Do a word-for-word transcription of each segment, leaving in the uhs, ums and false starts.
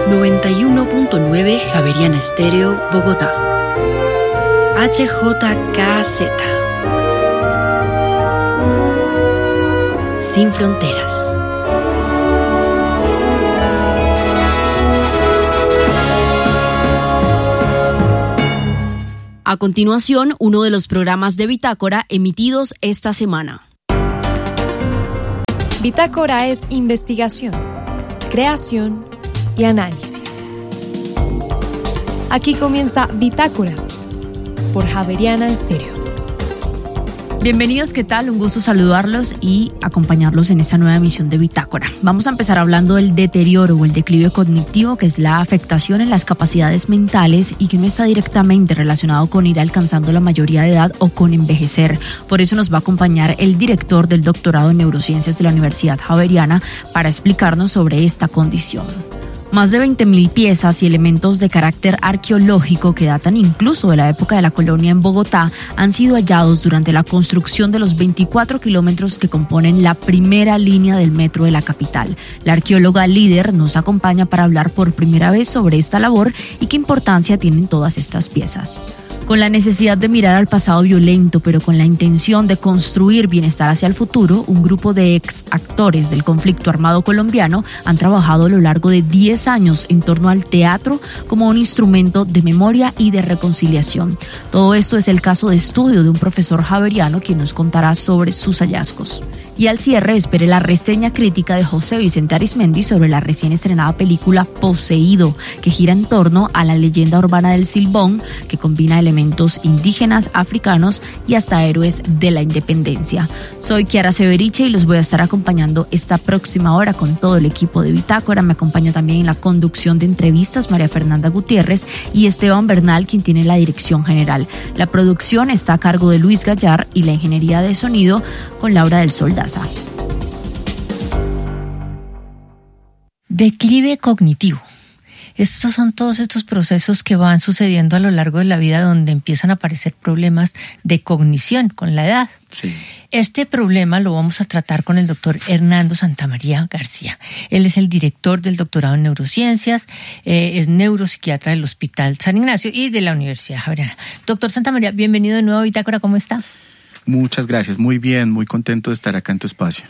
noventa y uno punto nueve Javeriana Estéreo, Bogotá. H J K Z. Sin fronteras. A continuación, uno de los programas de Bitácora emitidos esta semana. Bitácora es investigación, creación y análisis. Aquí comienza Bitácora por Javeriana Estéreo. Bienvenidos, ¿qué tal? Un gusto saludarlos y acompañarlos en esta nueva emisión de Bitácora. Vamos a empezar hablando del deterioro o el declive cognitivo, que es la afectación en las capacidades mentales y que no está directamente relacionado con ir alcanzando la mayoría de edad o con envejecer. Por eso nos va a acompañar el director del doctorado en neurociencias de la Universidad Javeriana para explicarnos sobre esta condición. Más de veinte mil piezas y elementos de carácter arqueológico que datan incluso de la época de la colonia en Bogotá han sido hallados durante la construcción de los veinticuatro kilómetros que componen la primera línea del metro de la capital. La arqueóloga líder nos acompaña para hablar por primera vez sobre esta labor y qué importancia tienen todas estas piezas. Con la necesidad de mirar al pasado violento, pero con la intención de construir bienestar hacia el futuro, un grupo de ex actores del conflicto armado colombiano han trabajado a lo largo de diez años en torno al teatro como un instrumento de memoria y de reconciliación. Todo esto es el caso de estudio de un profesor javeriano quien nos contará sobre sus hallazgos. Y al cierre, espere la reseña crítica de José Vicente Arismendi sobre la recién estrenada película Poseído, que gira en torno a la leyenda urbana del Silbón, que combina elementos indígenas, africanos y hasta héroes de la independencia. Soy Kiara Severiche y los voy a estar acompañando esta próxima hora con todo el equipo de Bitácora. Me acompaña también en la conducción de entrevistas María Fernanda Gutiérrez y Esteban Bernal, quien tiene la dirección general. La producción está a cargo de Luis Gallar y la ingeniería de sonido con Laura del Sol Daza. Declive cognitivo. Estos son todos estos procesos que van sucediendo a lo largo de la vida donde empiezan a aparecer problemas de cognición con la edad. Sí. Este problema lo vamos a tratar con el doctor Hernando Santamaría García. Él es el director del doctorado en neurociencias, eh, es neuropsiquiatra del Hospital San Ignacio y de la Universidad Javeriana. Doctor Santamaría, bienvenido de nuevo a Bitácora, ¿cómo está? Muchas gracias, muy bien, muy contento de estar acá en tu espacio.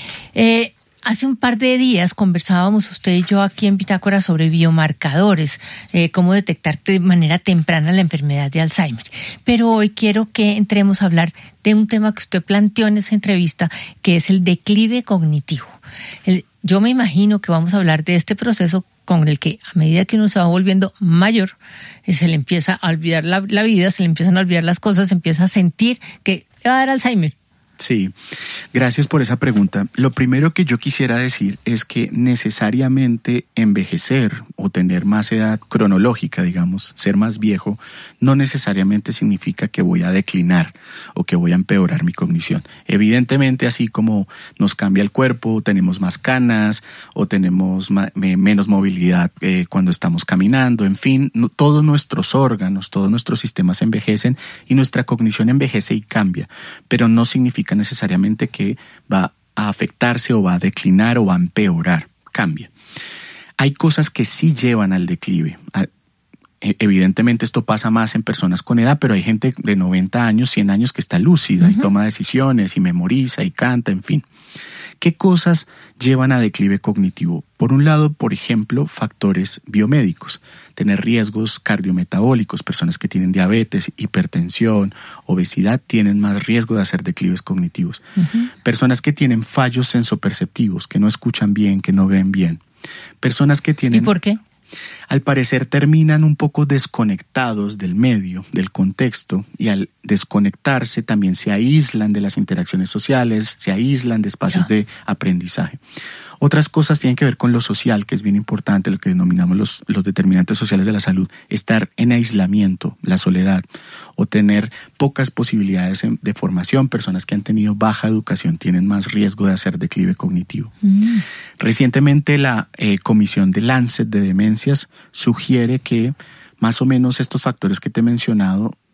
Eh, Hace un par de días conversábamos usted y yo aquí en Bitácora sobre biomarcadores, eh, cómo detectar de manera temprana la enfermedad de Alzheimer. Pero hoy quiero que entremos a hablar de un tema que usted planteó en esa entrevista, que es el declive cognitivo. El, yo me imagino que vamos a hablar de este proceso con el que a medida que uno se va volviendo mayor, eh, se le empieza a olvidar la, la vida, se le empiezan a olvidar las cosas, se empieza a sentir que le va a dar Alzheimer. Sí, gracias por esa pregunta. Lo primero que yo quisiera decir es que necesariamente envejecer o tener más edad cronológica, digamos, ser más viejo, no necesariamente significa que voy a declinar o que voy a empeorar mi cognición. Evidentemente, así como nos cambia el cuerpo, tenemos más canas o tenemos ma- menos movilidad eh, cuando estamos caminando, en fin, no, todos nuestros órganos, todos nuestros sistemas envejecen y nuestra cognición envejece y cambia, pero no significa necesariamente que va a afectarse o va a declinar o va a empeorar, cambia. Hay cosas que sí llevan al declive. Evidentemente esto pasa más en personas con edad, pero hay gente de noventa años, cien años que está lúcida uh-huh. y toma decisiones y memoriza y canta, en fin. ¿Qué cosas llevan a declive cognitivo? Por un lado, por ejemplo, factores biomédicos, tener riesgos cardiometabólicos, personas que tienen diabetes, hipertensión, obesidad, tienen más riesgo de hacer declives cognitivos. Uh-huh. Personas que tienen fallos sensoperceptivos, que no escuchan bien, que no ven bien. Personas que tienen... ¿Y por qué? Al parecer terminan un poco desconectados del medio, del contexto, y al desconectarse también se aíslan de las interacciones sociales, se aíslan de espacios yeah. de aprendizaje. Otras cosas tienen que ver con lo social, que es bien importante, lo que denominamos los, los determinantes sociales de la salud. Estar en aislamiento, la soledad, o tener pocas posibilidades de formación. Personas que han tenido baja educación tienen más riesgo de hacer declive cognitivo. Mm. Recientemente la eh, Comisión de Lancet de Demencias sugiere que más o menos estos factores que te he mencionado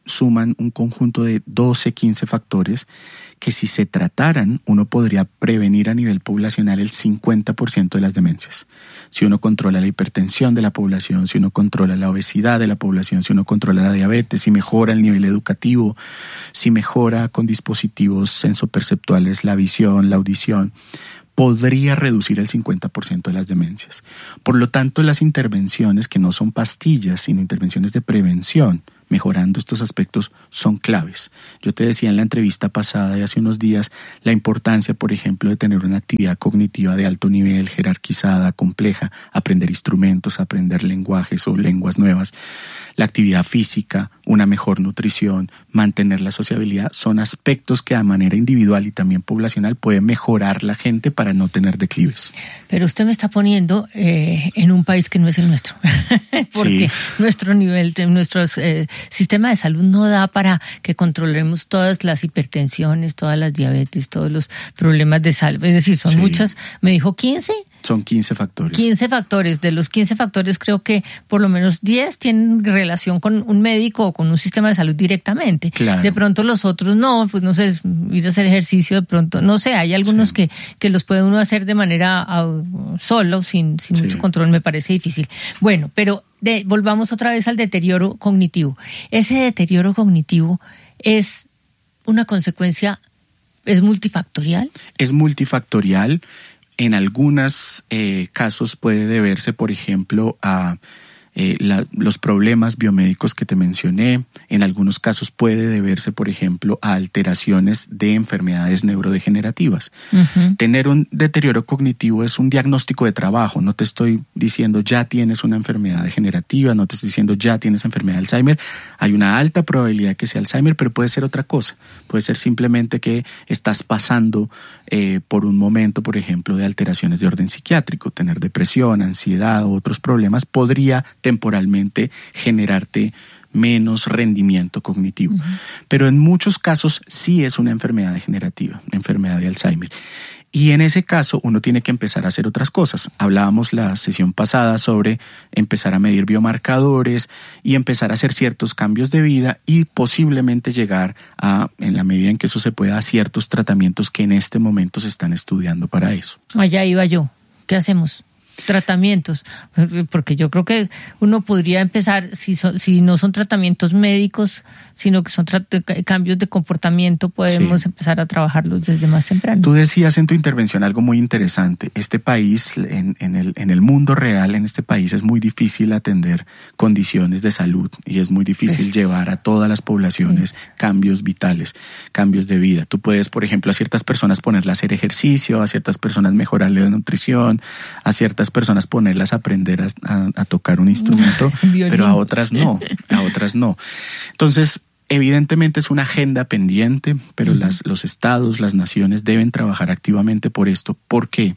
suman un conjunto de doce, quince factores que si se trataran, uno podría prevenir a nivel poblacional el cincuenta por ciento de las demencias. Si uno controla la hipertensión de la población, si uno controla la obesidad de la población, si uno controla la diabetes, si mejora el nivel educativo, si mejora con dispositivos sensoperceptuales la visión, la audición, podría reducir el cincuenta por ciento de las demencias. Por lo tanto, las intervenciones que no son pastillas, sino intervenciones de prevención, mejorando estos aspectos, son claves. Yo te decía en la entrevista pasada de hace unos días la importancia, por ejemplo, de tener una actividad cognitiva de alto nivel, jerarquizada, compleja, aprender instrumentos, aprender lenguajes o lenguas nuevas. La actividad física, una mejor nutrición, mantener la sociabilidad, son aspectos que de manera individual y también poblacional pueden mejorar la gente para no tener declives. Pero usted me está poniendo eh, en un país que no es el nuestro, porque sí. nuestro nivel, de, nuestro eh, sistema de salud no da para que controlemos todas las hipertensiones, todas las diabetes, todos los problemas de salud. Es decir, son sí. muchas, me dijo quince. Son quince factores. quince factores. De los quince factores creo que por lo menos diez tienen relación con un médico o con un sistema de salud directamente. Claro. De pronto los otros no, pues no sé, ir a hacer ejercicio de pronto, no sé, hay algunos sí. que, que los puede uno hacer de manera uh, solo, sin, sin sí. mucho control, me parece difícil. Bueno, pero de, volvamos otra vez al deterioro cognitivo. Ese deterioro cognitivo es una consecuencia, ¿es multifactorial? Es multifactorial. En algunos eh, casos puede deberse, por ejemplo, a eh, la, los problemas biomédicos que te mencioné. En algunos casos puede deberse, por ejemplo, a alteraciones de enfermedades neurodegenerativas. Uh-huh. Tener un deterioro cognitivo es un diagnóstico de trabajo. No te estoy diciendo ya tienes una enfermedad degenerativa, no te estoy diciendo ya tienes enfermedad de Alzheimer. Hay una alta probabilidad que sea Alzheimer, pero puede ser otra cosa. Puede ser simplemente que estás pasando eh, por un momento, por ejemplo, de alteraciones de orden psiquiátrico. Tener depresión, ansiedad u otros problemas podría temporalmente generarte menos rendimiento cognitivo. Uh-huh. Pero en muchos casos sí es una enfermedad degenerativa, una enfermedad de Alzheimer. Y en ese caso uno tiene que empezar a hacer otras cosas. Hablábamos la sesión pasada sobre empezar a medir biomarcadores y empezar a hacer ciertos cambios de vida y posiblemente llegar a, en la medida en que eso se pueda, a ciertos tratamientos que en este momento se están estudiando para eso. Allá iba yo. ¿Qué hacemos? Tratamientos, porque yo creo que uno podría empezar, si, so, si no son tratamientos médicos, sino que son tra- cambios de comportamiento, podemos sí. empezar a trabajarlos desde más temprano. Tú decías en tu intervención algo muy interesante. Este país, en, en, el, en el mundo real, en este país es muy difícil atender condiciones de salud y es muy difícil pues, llevar a todas las poblaciones sí. cambios vitales, cambios de vida. Tú puedes, por ejemplo, a ciertas personas ponerlas a hacer ejercicio, a ciertas personas mejorarle la nutrición, a ciertas personas ponerlas a aprender a, a, a tocar un instrumento, pero a otras no, a otras no. Entonces, evidentemente es una agenda pendiente, pero uh-huh. las, los estados, las naciones deben trabajar activamente por esto. ¿Por qué?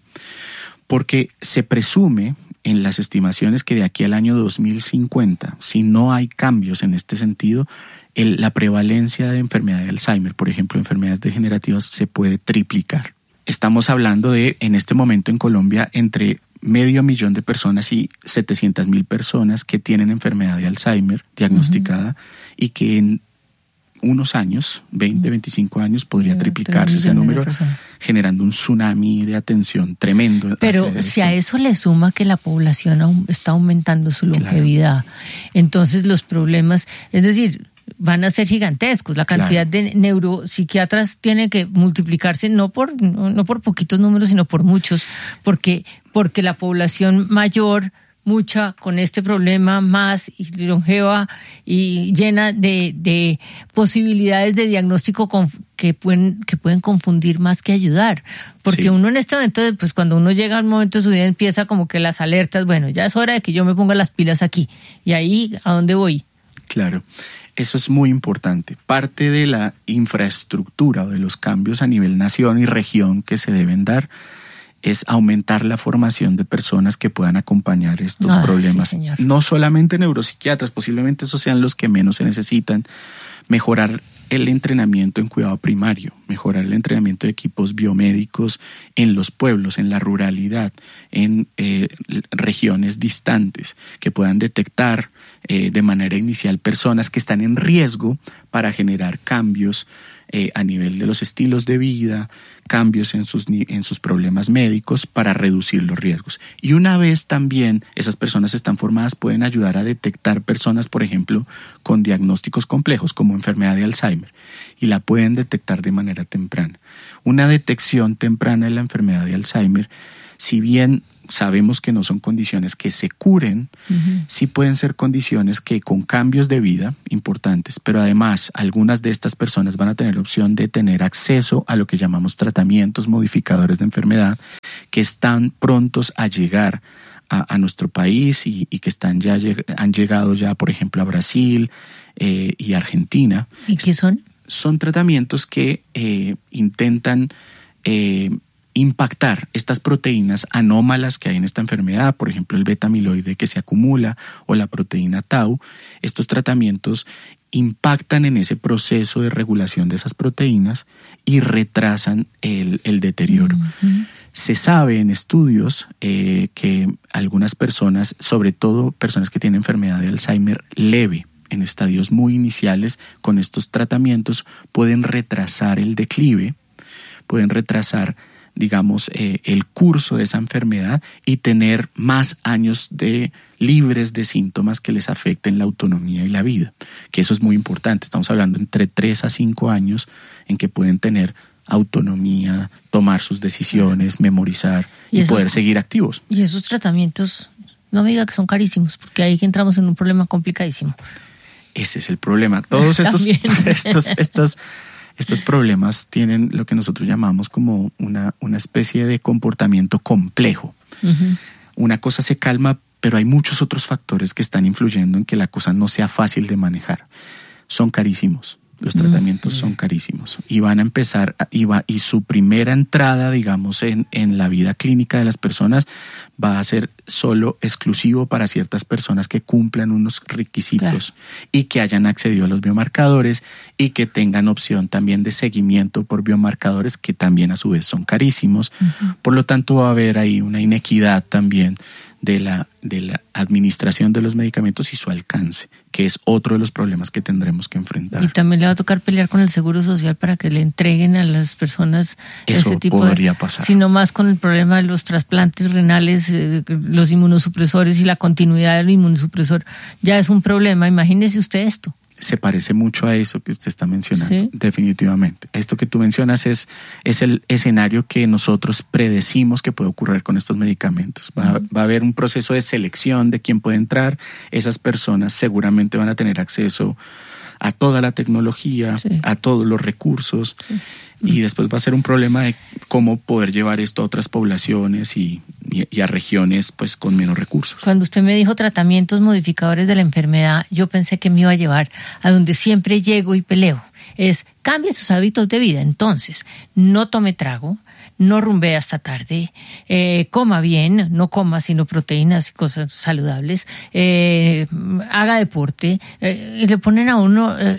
Porque se presume en las estimaciones que de aquí al año dos mil cincuenta, si no hay cambios en este sentido, el, la prevalencia de enfermedad de Alzheimer, por ejemplo, enfermedades degenerativas, se puede triplicar. Estamos hablando de, en este momento en Colombia, entre medio millón de personas y setecientas mil personas que tienen enfermedad de Alzheimer diagnosticada uh-huh. y que en unos años, veinte, veinticinco años, podría sí, triplicarse ese número, generando un tsunami de atención tremendo. Pero si a eso le suma que la población está aumentando su longevidad, claro. entonces los problemas, es decir, van a ser gigantescos. La cantidad claro. de neuropsiquiatras tiene que multiplicarse no por no, no por poquitos números, sino por muchos, porque porque la población mayor, mucha con este problema más y longeva y llena de, de posibilidades de diagnóstico con, que pueden que pueden confundir más que ayudar, porque sí. uno en este momento, pues cuando uno llega al momento de su vida empieza como que las alertas, bueno, ya es hora de que yo me ponga las pilas aquí, y ahí ¿a dónde voy? Claro. Eso es muy importante. Parte de la infraestructura o de los cambios a nivel nación y región que se deben dar es aumentar la formación de personas que puedan acompañar estos ah, problemas. Sí, no solamente neuropsiquiatras, posiblemente esos sean los que menos se necesitan. Mejorar el entrenamiento en cuidado primario, mejorar el entrenamiento de equipos biomédicos en los pueblos, en la ruralidad, en eh, regiones distantes, que puedan detectar eh, de manera inicial personas que están en riesgo para generar cambios eh, a nivel de los estilos de vida, cambios en sus, en sus problemas médicos para reducir los riesgos. Y una vez también esas personas están formadas, pueden ayudar a detectar personas, por ejemplo, con diagnósticos complejos como enfermedad de Alzheimer, y la pueden detectar de manera temprana. Una detección temprana de la enfermedad de Alzheimer, si bien sabemos que no son condiciones que se curen, uh-huh. sí pueden ser condiciones que con cambios de vida importantes, pero además algunas de estas personas van a tener opción de tener acceso a lo que llamamos tratamientos modificadores de enfermedad que están prontos a llegar a, a nuestro país y, y que están ya han llegado ya, por ejemplo, a Brasil eh, y Argentina. ¿Y qué son? Son tratamientos que eh, intentan eh, impactar estas proteínas anómalas que hay en esta enfermedad, por ejemplo el beta-amiloide que se acumula o la proteína tau. Estos tratamientos impactan en ese proceso de regulación de esas proteínas y retrasan el, el deterioro. Uh-huh. Se sabe en estudios eh, que algunas personas, sobre todo personas que tienen enfermedad de Alzheimer leve, en estadios muy iniciales, con estos tratamientos pueden retrasar el declive, pueden retrasar digamos, eh, el curso de esa enfermedad y tener más años de libres de síntomas que les afecten la autonomía y la vida, que eso es muy importante. Estamos hablando entre tres a cinco años en que pueden tener autonomía, tomar sus decisiones, memorizar y, y esos, poder seguir activos. Y esos tratamientos, no me diga que son carísimos, porque ahí que entramos en un problema complicadísimo. Ese es el problema. Todos estos, estos, estos Estos problemas tienen lo que nosotros llamamos como una, una especie de comportamiento complejo. Uh-huh. Una cosa se calma, pero hay muchos otros factores que están influyendo en que la cosa no sea fácil de manejar. Son carísimos. Los tratamientos uh-huh. son carísimos y van a empezar, y, va, y su primera entrada, digamos, en, en la vida clínica de las personas va a ser solo exclusivo para ciertas personas que cumplan unos requisitos claro. y que hayan accedido a los biomarcadores y que tengan opción también de seguimiento por biomarcadores que también a su vez son carísimos. Uh-huh. Por lo tanto va a haber ahí una inequidad también de la, de la administración de los medicamentos y su alcance, que es otro de los problemas que tendremos que enfrentar. Y también le va a tocar pelear con el Seguro Social para que le entreguen a las personas Eso ese tipo podría de, pasar. Sino más con el problema de los trasplantes renales, eh, los inmunosupresores y la continuidad del inmunosupresor. Ya es un problema, imagínese usted esto. Se parece mucho a eso que usted está mencionando, ¿Sí? definitivamente. Esto que tú mencionas es, es el escenario que nosotros predecimos que puede ocurrir con estos medicamentos. Va, uh-huh. va a haber un proceso de selección de quién puede entrar. Esas personas seguramente van a tener acceso a toda la tecnología, sí. a todos los recursos, sí. y después va a ser un problema de cómo poder llevar esto a otras poblaciones y, y, y a regiones pues con menos recursos. Cuando usted me dijo tratamientos modificadores de la enfermedad, yo pensé que me iba a llevar a donde siempre llego y peleo. Es, cambie sus hábitos de vida. Entonces, no tome trago, no rumbee hasta tarde, eh, coma bien, no coma sino proteínas y cosas saludables, eh, haga deporte, eh, y le ponen a uno, eh,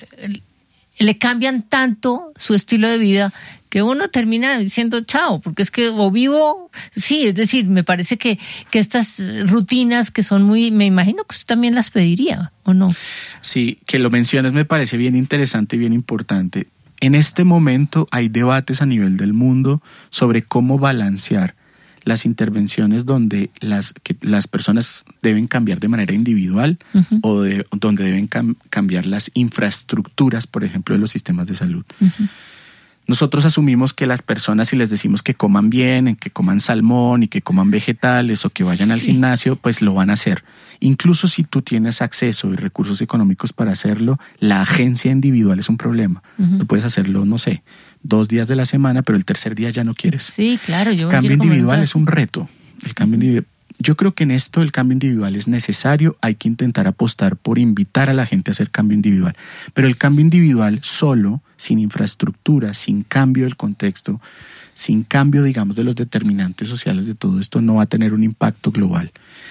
le cambian tanto su estilo de vida que uno termina diciendo chao, porque es que o vivo, sí, es decir, me parece que, que estas rutinas que son muy, me imagino que usted también las pediría, ¿o no? Sí, que lo menciones me parece bien interesante y bien importante. En este momento hay debates a nivel del mundo sobre cómo balancear las intervenciones donde las, que las personas deben cambiar de manera individual uh-huh. o de, donde deben cam- cambiar las infraestructuras, por ejemplo, de los sistemas de salud. Uh-huh. Nosotros asumimos que las personas, si les decimos que coman bien, que coman salmón y que coman vegetales o que vayan al sí. gimnasio, pues lo van a hacer. Incluso si tú tienes acceso y recursos económicos para hacerlo, la agencia individual es un problema. Uh-huh. Tú puedes hacerlo, no sé, dos días de la semana, pero el tercer día ya no quieres. Sí, claro. Yo el cambio individual es un reto. El cambio uh-huh. individual. Yo creo que en esto el cambio individual es necesario. Hay que intentar apostar por invitar a la gente a hacer cambio individual. Pero el cambio individual solo, sin infraestructura, sin cambio del contexto, sin cambio, digamos, de los determinantes sociales de todo esto, no va a tener un impacto global.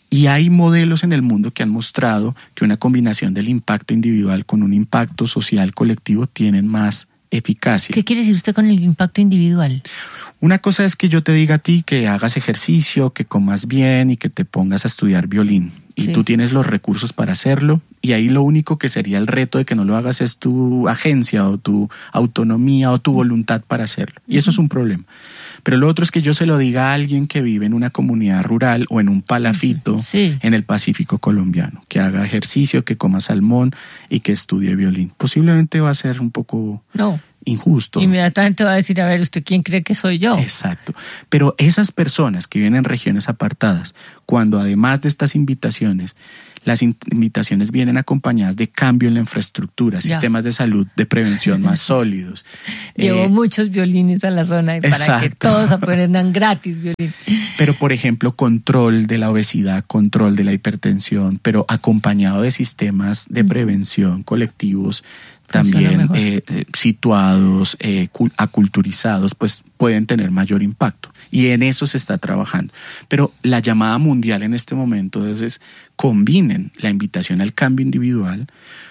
Y hay modelos en el mundo que han mostrado que una combinación del impacto individual con un impacto social colectivo tienen más eficacia. ¿Qué quiere decir usted con el impacto individual? Una cosa es que yo te diga a ti que hagas ejercicio, que comas bien y que te pongas a estudiar violín. Y sí. Tú tienes los recursos para hacerlo, y ahí lo único que sería el reto de que no lo hagas es tu agencia o tu autonomía o tu voluntad para hacerlo. Y eso es un problema. Pero lo otro es que yo se lo diga a alguien que vive en una comunidad rural o en un palafito sí. en el Pacífico colombiano, que haga ejercicio, que coma salmón y que estudie violín. Posiblemente va a ser un poco no. injusto. Inmediatamente va a decir, a ver, ¿usted quién cree que soy yo? Exacto. Pero esas personas que viven en regiones apartadas, cuando además de estas invitaciones, las invitaciones vienen acompañadas de cambio en la infraestructura, ya. sistemas de salud, de prevención más sólidos. Llevo eh, muchos violines a la zona para exacto. que todos aprendan gratis violín. Pero, por ejemplo, control de la obesidad, control de la hipertensión, pero acompañado de sistemas de prevención colectivos, también eh, eh, situados, eh, aculturizados, pues pueden tener mayor impacto. Y en eso se está trabajando. Pero la llamada mundial en este momento es, es combinen la invitación al cambio individual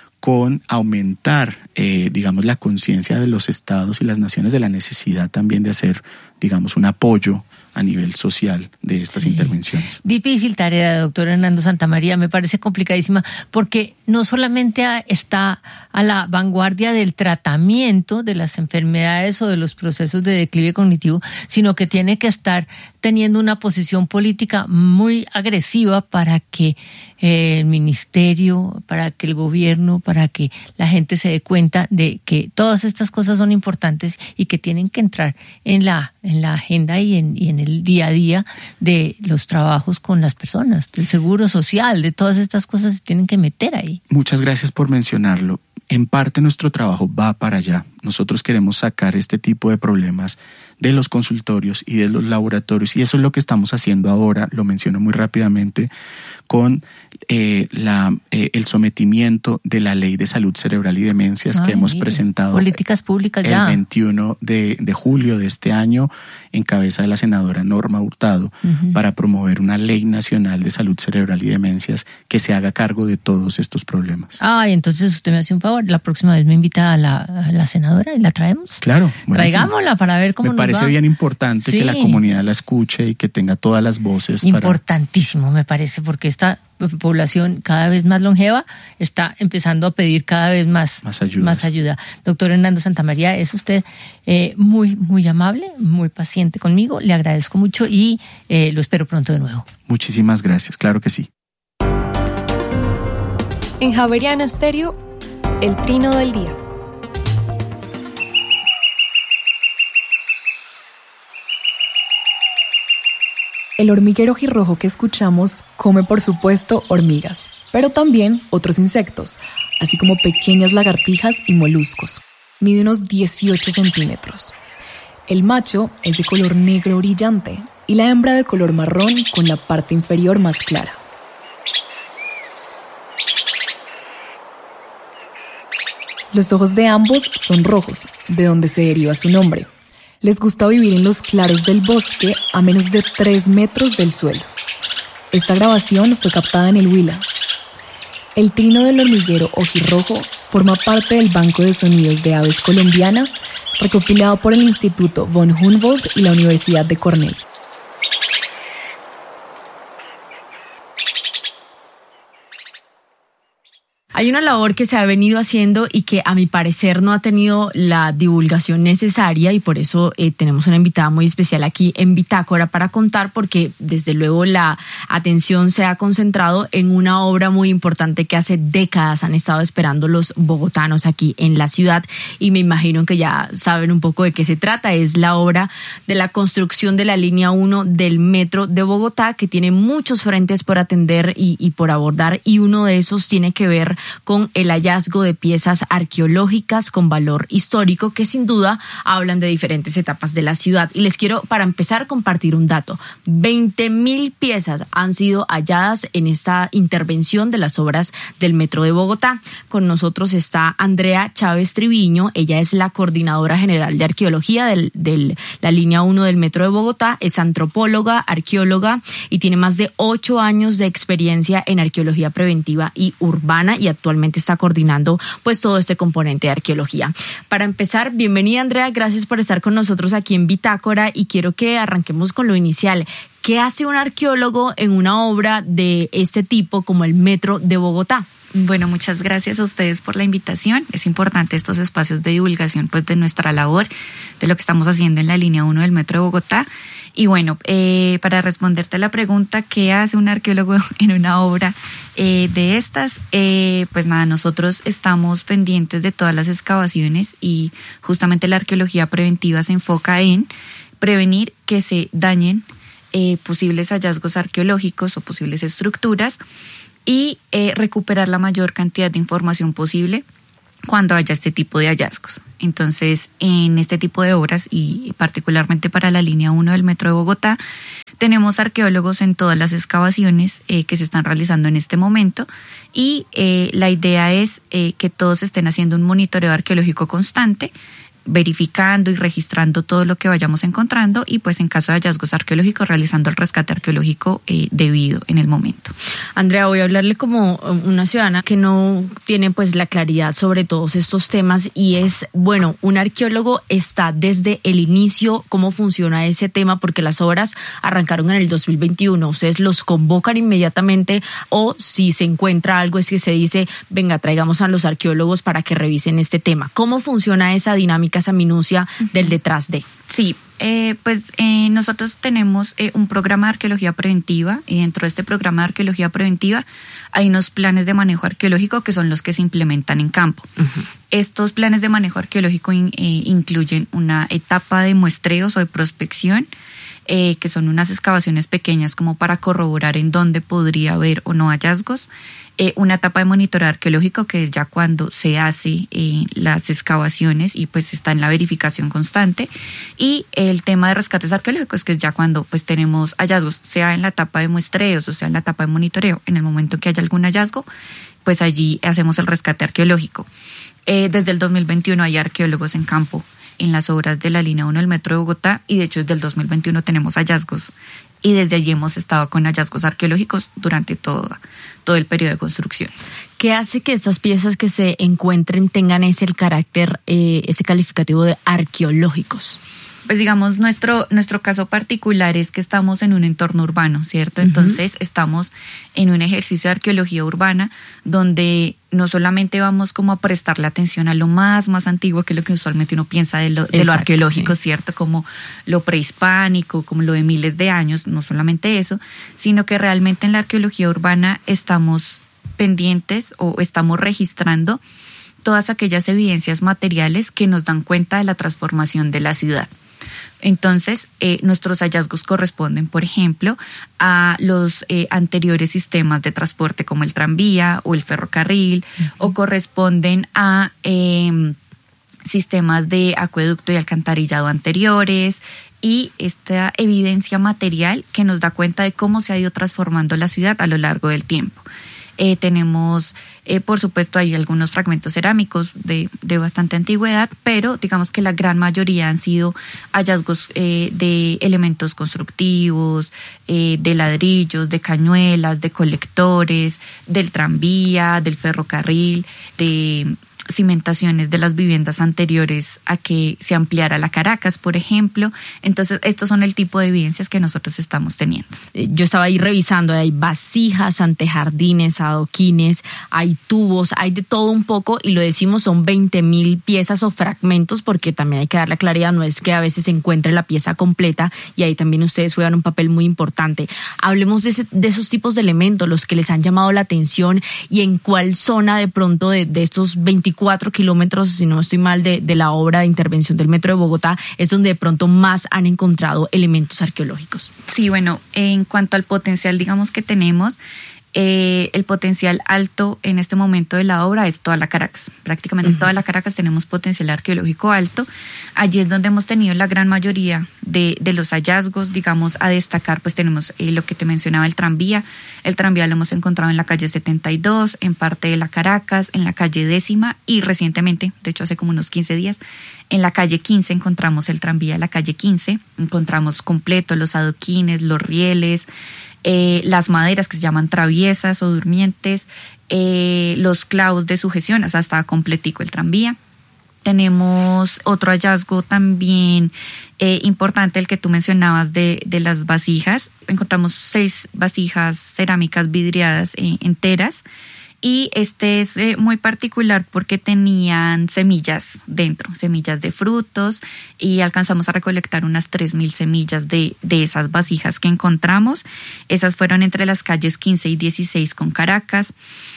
con aumentar, eh, digamos, la conciencia de los estados y las naciones de la necesidad también de hacer, digamos, un apoyo a nivel social de estas sí. intervenciones. Difícil tarea, doctor Hernando Santamaría, me parece complicadísima, porque no solamente está a la vanguardia del tratamiento de las enfermedades o de los procesos de declive cognitivo, sino que tiene que estar teniendo una posición política muy agresiva para que eh, el ministerio, para que el gobierno, para que la gente se dé cuenta de que todas estas cosas son importantes y que tienen que entrar en la, en la agenda y en, y en el día a día de los trabajos con las personas, del seguro social, de todas estas cosas se tienen que meter ahí. Muchas gracias por mencionarlo. En parte nuestro trabajo va para allá. Nosotros queremos sacar este tipo de problemas de los consultorios y de los laboratorios, y eso es lo que estamos haciendo ahora, lo menciono muy rápidamente, con eh, la, eh, el sometimiento de la Ley de Salud Cerebral y Demencias Ay, que hemos presentado políticas públicas el ya. veintiuno de julio de este año en cabeza de la senadora Norma Hurtado uh-huh. para promover una Ley Nacional de Salud Cerebral y Demencias que se haga cargo de todos estos problemas. Ah, entonces usted me hace un favor, la próxima vez me invita a la, a la senadora y la traemos. Claro. Buenísimo. Traigámosla para ver cómo me nos parece va. bien importante sí. que la comunidad la escuche y que tenga todas las voces. Importantísimo para... me parece, porque esta población cada vez más longeva está empezando a pedir cada vez más, más, más ayuda. Doctor Hernando Santamaría, es usted eh, muy, muy amable, muy paciente conmigo, le agradezco mucho y eh, lo espero pronto de nuevo. Muchísimas gracias, claro que sí. En Javeriana Estéreo, el trino del día. El hormiguero ojirrojo que escuchamos come, por supuesto, hormigas, pero también otros insectos, así como pequeñas lagartijas y moluscos. Mide unos dieciocho centímetros. El macho es de color negro brillante y la hembra de color marrón con la parte inferior más clara. Los ojos de ambos son rojos, de donde se deriva su nombre. Les gusta vivir en los claros del bosque a menos de tres metros del suelo. Esta grabación fue captada en el Huila. El trino del hormiguero ojirrojo forma parte del Banco de Sonidos de Aves Colombianas, recopilado por el Instituto von Humboldt y la Universidad de Cornell. Hay una labor que se ha venido haciendo y que a mi parecer no ha tenido la divulgación necesaria, y por eso eh, tenemos una invitada muy especial aquí en Bitácora para contar, porque desde luego la atención se ha concentrado en una obra muy importante que hace décadas han estado esperando los bogotanos aquí en la ciudad, y me imagino que ya saben un poco de qué se trata. Es la obra de la construcción de la línea uno del metro de Bogotá, que tiene muchos frentes por atender y, y por abordar, y uno de esos tiene que ver con el hallazgo de piezas arqueológicas con valor histórico que sin duda hablan de diferentes etapas de la ciudad. Y les quiero, para empezar, compartir un dato. veinte mil piezas han sido halladas en esta intervención de las obras del Metro de Bogotá. Con nosotros está Andrea Chávez Triviño. Ella es la coordinadora general de arqueología de del, la línea uno del Metro de Bogotá. Es antropóloga, arqueóloga y tiene más de ocho años de experiencia en arqueología preventiva y urbana y actualmente está coordinando pues todo este componente de arqueología. Para empezar, bienvenida Andrea, gracias por estar con nosotros aquí en Bitácora y quiero que arranquemos con lo inicial. ¿Qué hace un arqueólogo en una obra de este tipo como el Metro de Bogotá? Bueno, muchas gracias a ustedes por la invitación. Es importante estos espacios de divulgación pues de nuestra labor, de lo que estamos haciendo en la línea uno del Metro de Bogotá. Y bueno, eh, para responderte a la pregunta, ¿qué hace un arqueólogo en una obra eh, de estas? Eh, pues nada, nosotros estamos pendientes de todas las excavaciones y justamente la arqueología preventiva se enfoca en prevenir que se dañen eh, posibles hallazgos arqueológicos o posibles estructuras y eh, recuperar la mayor cantidad de información posible cuando haya este tipo de hallazgos. Entonces, en este tipo de obras y particularmente para la línea uno del Metro de Bogotá, tenemos arqueólogos en todas las excavaciones eh, que se están realizando en este momento y eh, la idea es eh, que todos estén haciendo un monitoreo arqueológico constante, verificando y registrando todo lo que vayamos encontrando y pues en caso de hallazgos arqueológicos realizando el rescate arqueológico eh, debido en el momento. Andrea, voy a hablarle como una ciudadana que no tiene pues la claridad sobre todos estos temas y es, bueno, un arqueólogo está desde el inicio, ¿cómo funciona ese tema? Porque las obras arrancaron en el dos mil veintiuno, ¿ustedes los convocan inmediatamente o si se encuentra algo es que se dice, venga, traigamos a los arqueólogos para que revisen este tema? ¿Cómo funciona esa dinámica, esa minucia del detrás de? Sí, eh, pues eh, nosotros tenemos eh, un programa de arqueología preventiva y dentro de este programa de arqueología preventiva hay unos planes de manejo arqueológico que son los que se implementan en campo. Uh-huh. Estos planes de manejo arqueológico in, eh, incluyen una etapa de muestreos o de prospección, eh, que son unas excavaciones pequeñas como para corroborar en dónde podría haber o no hallazgos. Eh, una etapa de monitoreo arqueológico que es ya cuando se hace eh, las excavaciones y pues está en la verificación constante y el tema de rescates arqueológicos que es ya cuando pues tenemos hallazgos, sea en la etapa de muestreos o sea en la etapa de monitoreo, en el momento que haya algún hallazgo pues allí hacemos el rescate arqueológico. Eh, desde el dos mil veintiuno hay arqueólogos en campo en las obras de la línea uno del Metro de Bogotá y de hecho desde el dos mil veintiuno tenemos hallazgos y desde allí hemos estado con hallazgos arqueológicos durante todo, todo el periodo de construcción. ¿Qué hace que estas piezas que se encuentren tengan ese el carácter, eh, ese calificativo de arqueológicos? Pues digamos, nuestro, nuestro caso particular es que estamos en un entorno urbano, ¿cierto? Entonces uh-huh. estamos en un ejercicio de arqueología urbana donde no solamente vamos como a prestarle atención a lo más, más antiguo, que es lo que usualmente uno piensa de lo, de Exacto, lo arqueológico, sí. ¿cierto? Como lo prehispánico, como lo de miles de años, no solamente eso, sino que realmente en la arqueología urbana estamos pendientes o estamos registrando todas aquellas evidencias materiales que nos dan cuenta de la transformación de la ciudad. Entonces, eh, nuestros hallazgos corresponden, por ejemplo, a los eh, anteriores sistemas de transporte como el tranvía o el ferrocarril, uh-huh. o corresponden a eh, sistemas de acueducto y alcantarillado anteriores, y esta evidencia material que nos da cuenta de cómo se ha ido transformando la ciudad a lo largo del tiempo. Eh, tenemos, eh, por supuesto, hay algunos fragmentos cerámicos de, de bastante antigüedad, pero digamos que la gran mayoría han sido hallazgos eh, de elementos constructivos, eh, de ladrillos, de cañuelas, de colectores, del tranvía, del ferrocarril, de cimentaciones de las viviendas anteriores a que se ampliara la Caracas, por ejemplo. Entonces, estos son el tipo de evidencias que nosotros estamos teniendo. Yo estaba ahí revisando, hay vasijas, antejardines, adoquines, hay tubos, hay de todo un poco y lo decimos, son veinte mil piezas o fragmentos porque también hay que dar la claridad, no es que a veces se encuentre la pieza completa y ahí también ustedes juegan un papel muy importante. Hablemos de, ese, de esos tipos de elementos, los que les han llamado la atención y en cuál zona de pronto de, de estos veinticuatro kilómetros, si no estoy mal, de, de la obra de intervención del Metro de Bogotá, es donde de pronto más han encontrado elementos arqueológicos. Sí, bueno, en cuanto al potencial, digamos, que tenemos, Eh, el potencial alto en este momento de la obra es toda la Caracas. Prácticamente uh-huh. toda la Caracas tenemos potencial arqueológico alto. Allí es donde hemos tenido la gran mayoría de, de los hallazgos. Digamos, a destacar, pues tenemos eh, lo que te mencionaba, el tranvía. El tranvía lo hemos encontrado en la calle setenta y dos, en parte de la Caracas, en la calle décima y recientemente, de hecho hace como unos quince días, en la calle quince encontramos el tranvía de la calle quince. Encontramos completo los adoquines, los rieles, Eh, las maderas que se llaman traviesas o durmientes, eh, los clavos de sujeción, o sea, estaba completico el tranvía. Tenemos otro hallazgo también eh, importante, el que tú mencionabas de, de las vasijas. Encontramos seis vasijas cerámicas vidriadas eh, enteras. Y este es eh, muy particular porque tenían semillas dentro, semillas de frutos, y alcanzamos a recolectar unas tres mil semillas de, de esas vasijas que encontramos. Esas fueron entre las calles quince y dieciséis con Caracas.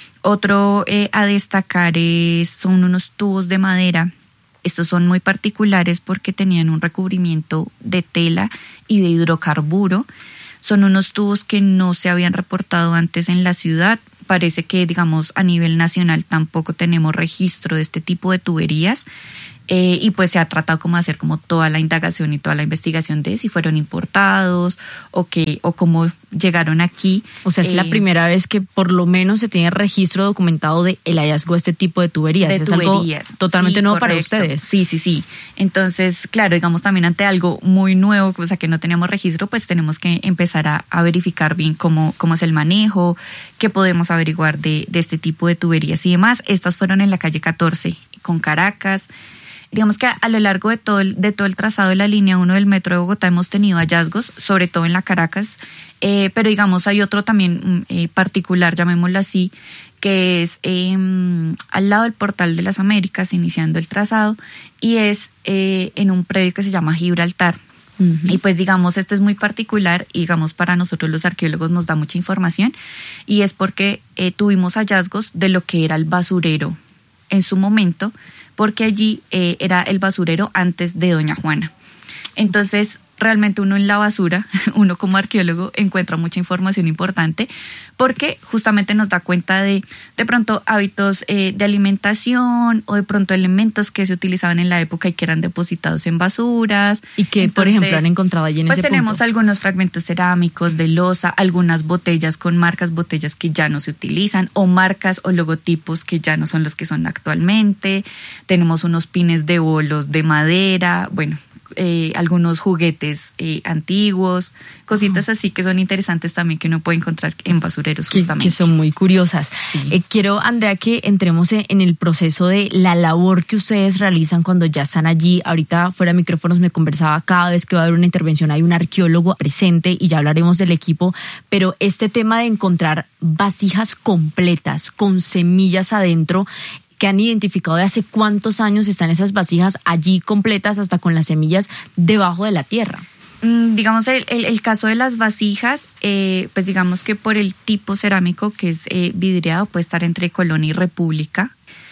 Otro eh, a destacar es, son unos tubos de madera. Estos son muy particulares porque tenían un recubrimiento de tela y de hidrocarburo. Son unos tubos que no se habían reportado antes en la ciudad. Parece que, digamos, a nivel nacional tampoco tenemos registro de este tipo de tuberías. Eh, y pues se ha tratado como de hacer como toda la indagación y toda la investigación de si fueron importados o que o cómo llegaron aquí. O sea, es eh, la primera vez que por lo menos se tiene registro documentado de el hallazgo de este tipo de tuberías. De es tuberías. Algo totalmente sí, nuevo correcto. para ustedes. Sí, sí, sí. Entonces, claro, digamos también ante algo muy nuevo, o sea, que no teníamos registro, pues tenemos que empezar a, a verificar bien cómo, cómo es el manejo, qué podemos averiguar de, de este tipo de tuberías y demás. Estas fueron en la calle catorce con Caracas. Digamos que a, a lo largo de todo, el, de todo el trazado de la línea uno del Metro de Bogotá hemos tenido hallazgos, sobre todo en la Caracas, eh, pero digamos hay otro también eh, particular, llamémoslo así, que es eh, al lado del Portal de las Américas, iniciando el trazado, y es eh, en un predio que se llama Gibraltar. Uh-huh. Y pues digamos, este es muy particular y digamos para nosotros los arqueólogos nos da mucha información, y es porque eh, tuvimos hallazgos de lo que era el basurero en su momento, porque allí eh, era el basurero antes de Doña Juana. Entonces, realmente uno en la basura, uno como arqueólogo encuentra mucha información importante porque justamente nos da cuenta de de pronto hábitos eh, de alimentación o de pronto elementos que se utilizaban en la época y que eran depositados en basuras. Y que, Entonces, por ejemplo, han encontrado allí en pues ese tenemos punto. algunos fragmentos cerámicos de loza, algunas botellas con marcas, botellas que ya no se utilizan, o marcas o logotipos que ya no son los que son actualmente. Tenemos unos pines de bolos de madera, bueno, Eh, algunos juguetes eh, antiguos, cositas así que son interesantes también que uno puede encontrar en basureros justamente. Que, que son muy curiosas. Sí. Eh, quiero, Andrea, que entremos en, en el proceso de la labor que ustedes realizan cuando ya están allí. Ahorita fuera de micrófonos me conversaba, cada vez que va a haber una intervención hay un arqueólogo presente y ya hablaremos del equipo, pero este tema de encontrar vasijas completas con semillas adentro, que han identificado de hace cuántos años están esas vasijas allí completas hasta con las semillas debajo de la tierra. Mm, digamos, el, el, el caso de las vasijas, eh, pues digamos que por el tipo cerámico que es eh, vidriado puede estar entre Colonia y República.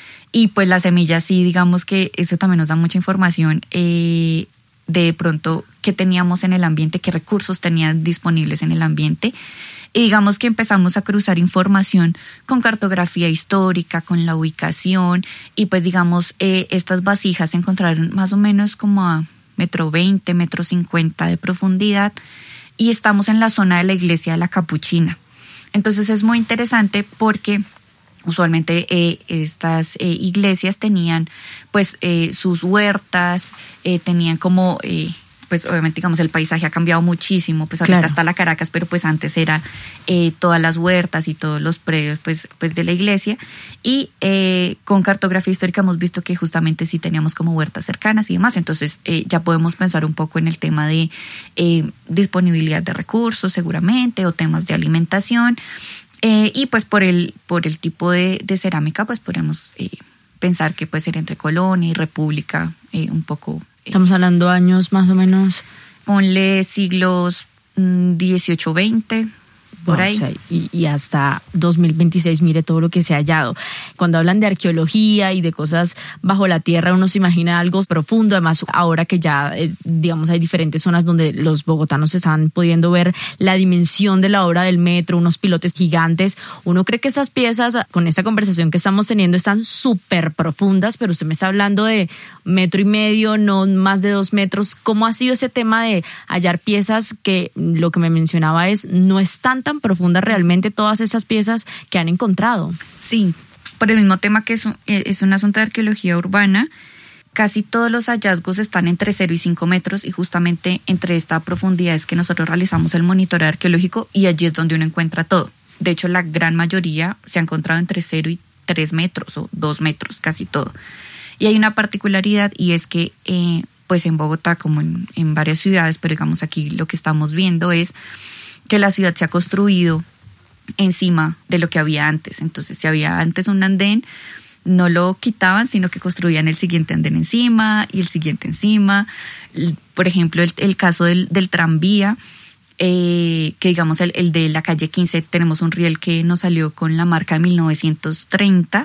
Y pues las semillas sí, digamos que eso también nos da mucha información eh, de pronto qué teníamos en el ambiente, qué recursos tenían disponibles en el ambiente. Y digamos que empezamos a cruzar información con cartografía histórica, con la ubicación, y pues digamos, eh, estas vasijas se encontraron más o menos como a metro veinte, metro cincuenta de profundidad, y estamos en la zona de la iglesia de la Capuchina. Entonces es muy interesante porque usualmente eh, estas eh, iglesias tenían pues eh, sus huertas, eh, tenían como... Eh, pues obviamente digamos el paisaje ha cambiado muchísimo, pues ahorita claro. está la Caracas, pero pues antes eran eh, todas las huertas y todos los predios pues, pues de la iglesia, y eh, con cartografía histórica hemos visto que justamente sí teníamos como huertas cercanas y demás, entonces eh, ya podemos pensar un poco en el tema de eh, disponibilidad de recursos seguramente, o temas de alimentación, eh, y pues por el, por el tipo de, de cerámica pues podemos eh, pensar que puede ser entre Colonia y República eh, un poco. Estamos hablando años más o menos. Ponle siglos dieciocho, veinte, por wow, ahí. O sea, y, y hasta dos mil veintiséis, mire todo lo que se ha hallado. Cuando hablan de arqueología y de cosas bajo la tierra, uno se imagina algo profundo. Además, ahora que ya, eh, digamos, hay diferentes zonas donde los bogotanos están pudiendo ver la dimensión de la obra del metro, unos pilotes gigantes. Uno cree que esas piezas, con esta conversación que estamos teniendo, están súper profundas, pero usted me está hablando de metro y medio, no más de dos metros. ¿Cómo ha sido ese tema de hallar piezas que, lo que me mencionaba es, no están tan profundas realmente todas esas piezas que han encontrado? Sí, por el mismo tema que es un, es un asunto de arqueología urbana, casi todos los hallazgos están entre cero y cinco metros y justamente entre esta profundidad es que nosotros realizamos el monitoreo arqueológico y allí es donde uno encuentra todo. De hecho, la gran mayoría se ha encontrado entre cero y tres metros o dos metros, casi todo. Y hay una particularidad y es que eh, pues en Bogotá, como en, en varias ciudades, pero digamos aquí lo que estamos viendo es que la ciudad se ha construido encima de lo que había antes. Entonces, si había antes un andén, no lo quitaban, sino que construían el siguiente andén encima y el siguiente encima. Por ejemplo, el, el caso del, del tranvía, eh, que digamos el, el de la calle quince, tenemos un riel que nos salió con la marca de mil novecientos treinta.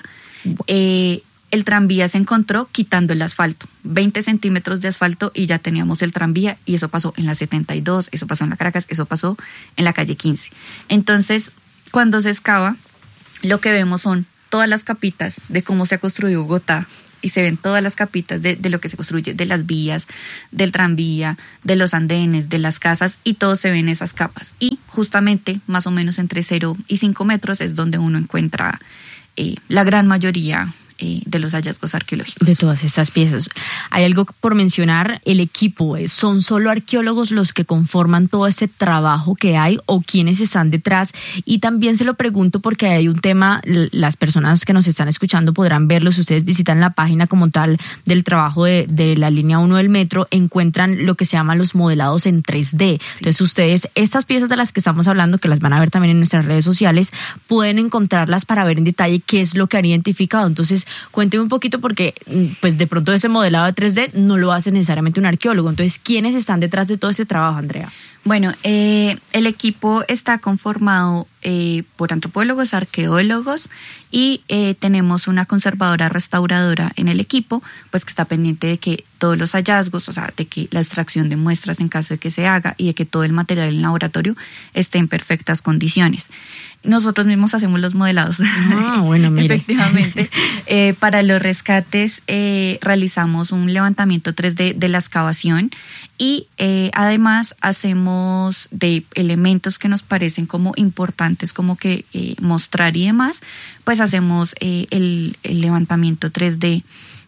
Eh, el tranvía se encontró quitando el asfalto, veinte centímetros de asfalto y ya teníamos el tranvía, y eso pasó en la setenta y dos, eso pasó en la Caracas, eso pasó en la calle quince. Entonces, cuando se excava, lo que vemos son todas las capitas de cómo se ha construido Bogotá, y se ven todas las capitas de, de lo que se construye, de las vías, del tranvía, de los andenes, de las casas, y todo se ve en esas capas. Y justamente, más o menos entre cero y cinco metros es donde uno encuentra eh, la gran mayoría Eh, de los hallazgos arqueológicos. De todas esas piezas. Hay algo por mencionar, el equipo. ¿Son solo arqueólogos los que conforman todo ese trabajo que hay o quiénes están detrás? Y también se lo pregunto porque hay un tema, las personas que nos están escuchando podrán verlo, si ustedes visitan la página como tal del trabajo de, de la línea uno del metro, encuentran lo que se llaman los modelados en tres D. Sí. Entonces ustedes, estas piezas de las que estamos hablando, que las van a ver también en nuestras redes sociales, pueden encontrarlas para ver en detalle qué es lo que han identificado. Entonces, cuénteme un poquito porque pues de pronto ese modelado de tres D no lo hace necesariamente un arqueólogo. Entonces, ¿quiénes están detrás de todo este trabajo, Andrea? Bueno, eh, el equipo está conformado eh, por antropólogos, arqueólogos y eh, tenemos una conservadora restauradora en el equipo, pues que está pendiente de que todos los hallazgos, o sea, de que la extracción de muestras en caso de que se haga y de que todo el material en el laboratorio esté en perfectas condiciones. Nosotros mismos hacemos los modelados. Ah, bueno, mire. Efectivamente. Eh, para los rescates eh, realizamos un levantamiento tres D de la excavación y eh, además hacemos de elementos que nos parecen como importantes, como que eh, mostrar y demás, pues hacemos eh, el, el levantamiento tres D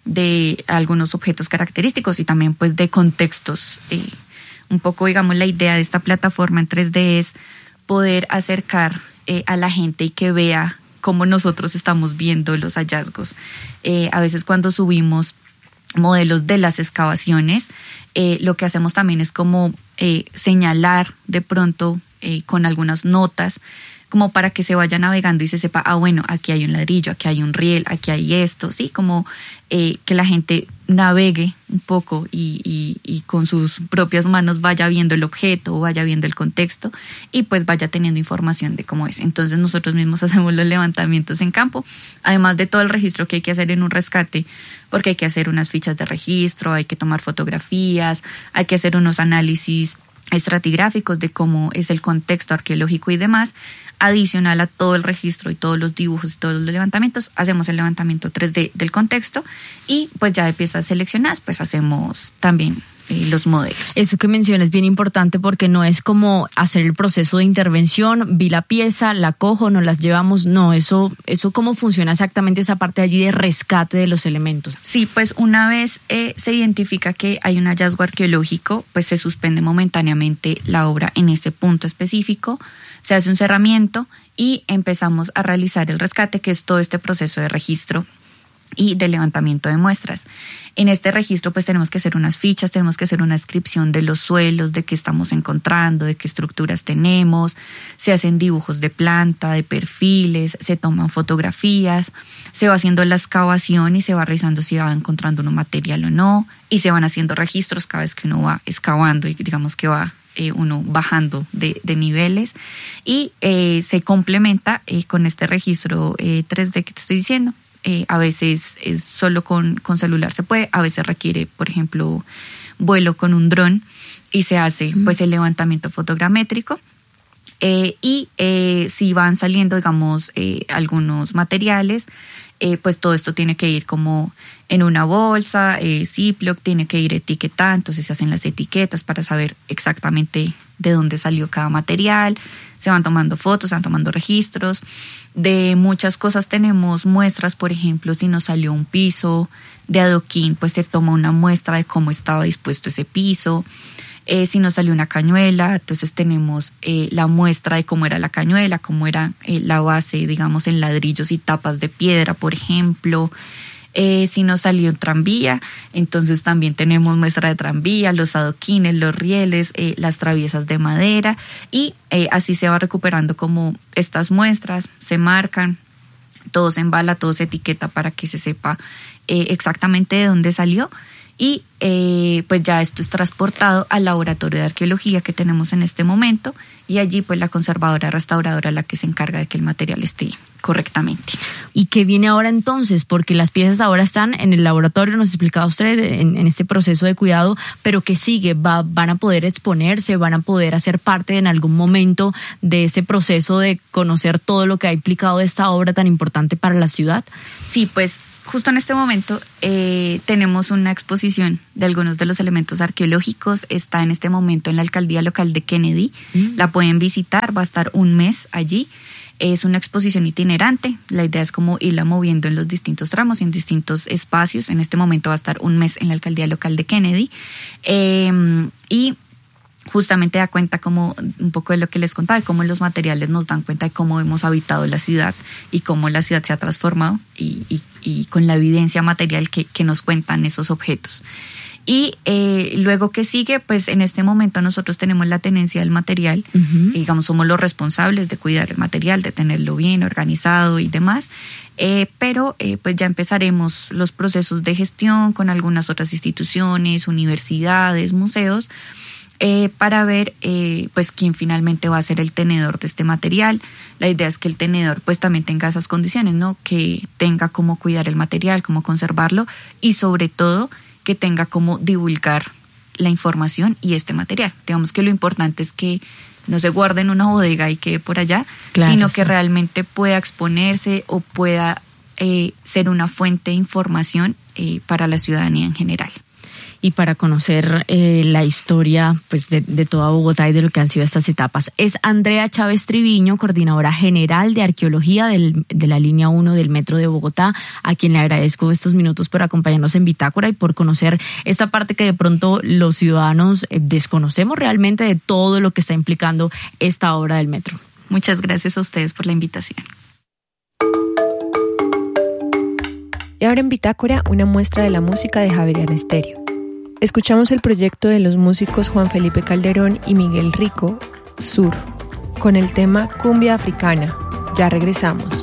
de algunos objetos característicos y también pues de contextos. Eh, un poco, digamos, la idea de esta plataforma en tres D es poder acercar Eh, a la gente y que vea cómo nosotros estamos viendo los hallazgos. Eh, a veces cuando subimos modelos de las excavaciones, eh, lo que hacemos también es como eh, señalar de pronto eh, con algunas notas, como para que se vaya navegando y se sepa, ah, bueno, aquí hay un ladrillo, aquí hay un riel, aquí hay esto, sí, como eh, que la gente navegue un poco y, y, y con sus propias manos vaya viendo el objeto o vaya viendo el contexto y pues vaya teniendo información de cómo es. Entonces nosotros mismos hacemos los levantamientos en campo, además de todo el registro que hay que hacer en un rescate, porque hay que hacer unas fichas de registro, hay que tomar fotografías, hay que hacer unos análisis estratigráficos de cómo es el contexto arqueológico y demás. Adicional a todo el registro y todos los dibujos y todos los levantamientos, hacemos el levantamiento tres D del contexto y pues ya de piezas seleccionadas pues hacemos también eh, los modelos. Eso que mencionas es bien importante porque no es como hacer el proceso de intervención, vi la pieza, la cojo, nos las llevamos, no, eso, eso cómo funciona exactamente esa parte allí de rescate de los elementos. Sí, pues una vez eh, se identifica que hay un hallazgo arqueológico, pues se suspende momentáneamente la obra en ese punto específico, se hace un cerramiento y empezamos a realizar el rescate, que es todo este proceso de registro y de levantamiento de muestras. En este registro pues tenemos que hacer unas fichas, tenemos que hacer una descripción de los suelos, de qué estamos encontrando, de qué estructuras tenemos, se hacen dibujos de planta, de perfiles, se toman fotografías, se va haciendo la excavación y se va revisando si va encontrando un material o no, y se van haciendo registros cada vez que uno va excavando y digamos que va eh, uno bajando de, de niveles y eh, se complementa eh, con este registro eh, tres D que te estoy diciendo. Eh, a veces es solo con, con celular se puede, a veces requiere, por ejemplo, vuelo con un dron y se hace mm. pues el levantamiento fotogramétrico. Eh, y eh, si van saliendo, digamos, eh, algunos materiales, eh, pues todo esto tiene que ir como en una bolsa, eh, Ziploc, tiene que ir etiquetada, entonces se hacen las etiquetas para saber exactamente de dónde salió cada material, se van tomando fotos, se van tomando registros. De muchas cosas tenemos muestras, por ejemplo, si nos salió un piso de adoquín, pues se toma una muestra de cómo estaba dispuesto ese piso. Eh, si nos salió una cañuela, entonces tenemos eh, la muestra de cómo era la cañuela, cómo era eh, la base, digamos, en ladrillos y tapas de piedra, por ejemplo. Eh, si nos salió un tranvía, entonces también tenemos muestra de tranvía, los adoquines, los rieles, eh, las traviesas de madera y eh, así se va recuperando como estas muestras, se marcan, todo se embala, todo se etiqueta para que se sepa eh, exactamente de dónde salió. Y eh, pues ya esto es transportado al laboratorio de arqueología que tenemos en este momento y allí pues la conservadora restauradora es la que se encarga de que el material esté correctamente. ¿Y qué viene ahora entonces? Porque las piezas ahora están en el laboratorio, nos explicaba usted, en, en este proceso de cuidado, pero ¿qué sigue? ¿Va, ¿Van a poder exponerse? ¿Van a poder hacer parte en algún momento de ese proceso de conocer todo lo que ha implicado esta obra tan importante para la ciudad? Sí, pues justo en este momento eh, tenemos una exposición de algunos de los elementos arqueológicos. Está en este momento en la alcaldía local de Kennedy. Mm. La pueden visitar, va a estar un mes allí. Es una exposición itinerante. La idea es como irla moviendo en los distintos tramos, en distintos espacios. En este momento va a estar un mes en la alcaldía local de Kennedy. Eh, y justamente da cuenta como un poco de lo que les contaba, de cómo los materiales nos dan cuenta de cómo hemos habitado la ciudad y cómo la ciudad se ha transformado y, y, y con la evidencia material que, que nos cuentan esos objetos. Y eh, luego que sigue, pues en este momento nosotros tenemos la tenencia del material, uh-huh. y, digamos, somos los responsables de cuidar el material, de tenerlo bien organizado y demás, eh, pero eh, pues ya empezaremos los procesos de gestión con algunas otras instituciones, universidades, museos, Eh, para ver eh, pues quién finalmente va a ser el tenedor de este material. La idea es que el tenedor pues también tenga esas condiciones, ¿no? Que tenga cómo cuidar el material, cómo conservarlo y sobre todo que tenga cómo divulgar la información y este material. Digamos que lo importante es que no se guarde en una bodega y quede por allá, claro, sino sí. que realmente pueda exponerse o pueda eh, ser una fuente de información eh, para la ciudadanía en general. Y para conocer eh, la historia pues de, de toda Bogotá y de lo que han sido estas etapas. Es Andrea Chávez Triviño, coordinadora general de arqueología del, de la línea uno del Metro de Bogotá, a quien le agradezco estos minutos por acompañarnos en Bitácora y por conocer esta parte que de pronto los ciudadanos eh, desconocemos realmente de todo lo que está implicando esta obra del metro. Muchas gracias a ustedes por la invitación. Y ahora en Bitácora, una muestra de la música de Javeriana Estéreo. Escuchamos el proyecto de los músicos Juan Felipe Calderón y Miguel Rico, Sur, con el tema Cumbia Africana. Ya regresamos.